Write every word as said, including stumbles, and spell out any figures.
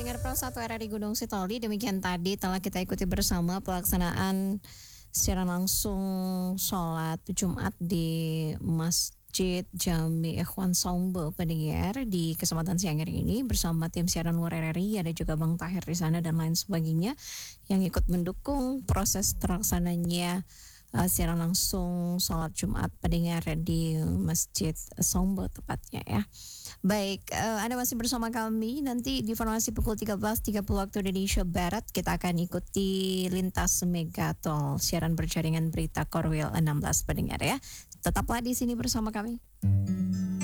pendengar Pro satu R R I Gunung Sitoli, demikian tadi telah kita ikuti bersama pelaksanaan secara langsung sholat Jumat di Masjid Jami Ikhwan Saumbe pendengar di kesempatan siang hari ini bersama tim siaran Luar R R I, ada juga Bang Tahir di sana dan lain sebagainya yang ikut mendukung proses terlaksananya uh, siaran langsung sholat Jumat pendengar di Masjid Saumbe tepatnya ya. Baik, uh, Anda masih bersama kami. Nanti di informasi pukul tiga belas tiga puluh waktu Indonesia Barat kita akan ikuti lintas Megatol siaran berjaringan berita Korwil enam belas pendengar ya. Tetaplah di sini bersama kami.